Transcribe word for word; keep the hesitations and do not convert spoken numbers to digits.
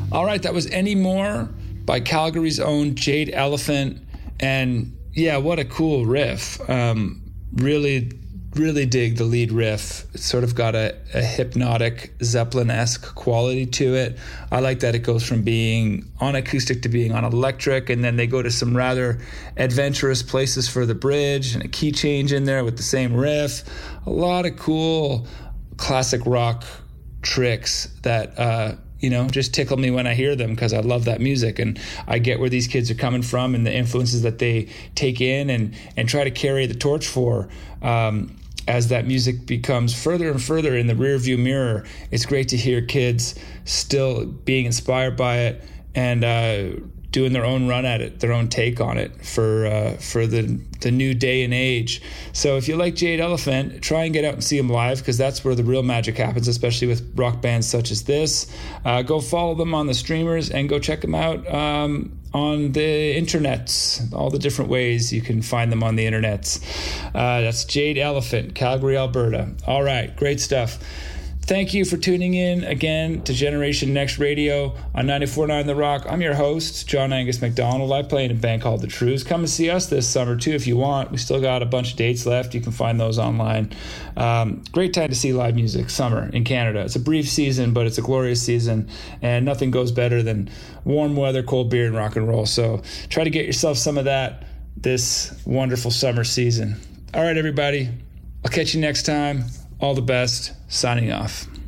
All right, that was Any More by Calgary's own Jade Elephant. And yeah, what a cool riff. Um, really, really dig the lead riff. It's sort of got a, a hypnotic Zeppelin-esque quality to it. I like that it goes from being on acoustic to being on electric, and then they go to some rather adventurous places for the bridge and a key change in there with the same riff. A lot of cool classic rock tricks that uh you know just tickle me when I hear them, because I love that music and I get where these kids are coming from and the influences that they take in and and try to carry the torch for um as that music becomes further and further in the rearview mirror. It's great to hear kids still being inspired by it and uh doing their own run at it, their own take on it for uh, for the the new day and age. So if you like Jade Elephant, try and get out and see them live, because that's where the real magic happens, especially with rock bands such as this. Uh, go follow them on the streamers and go check them out um, on the internets, all the different ways you can find them on the internets. Uh, that's Jade Elephant, Calgary, Alberta. All right, great stuff. Thank you for tuning in again to Generation Next Radio on ninety-four point nine The Rock. I'm your host, John Angus McDonald. I play in a band called The Trues. Come and see us this summer, too, if you want. We still got a bunch of dates left. You can find those online. Um, great time to see live music, summer in Canada. It's a brief season, but it's a glorious season, and nothing goes better than warm weather, cold beer, and rock and roll. So try to get yourself some of that this wonderful summer season. All right, everybody. I'll catch you next time. All the best. Signing off.